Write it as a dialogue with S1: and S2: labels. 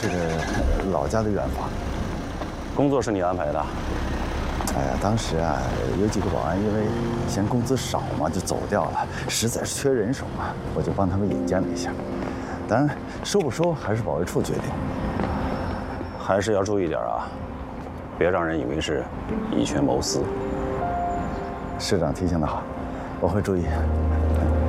S1: 这个老家的院房。
S2: 工作是你安排的？
S1: 哎呀，当时啊，有几个保安因为嫌工资少嘛，就走掉了，实在是缺人手嘛，我就帮他们引荐了一下。当然，收不收还是保卫处决定。
S2: 还是要注意点啊，别让人以为是以权谋私。
S1: 市长提醒得好，我会注意。